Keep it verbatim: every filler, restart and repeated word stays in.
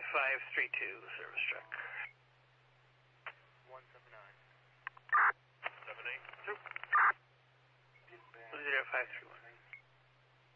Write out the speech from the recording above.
five three two, service truck. one seven nine. seven eight two. zero five three one.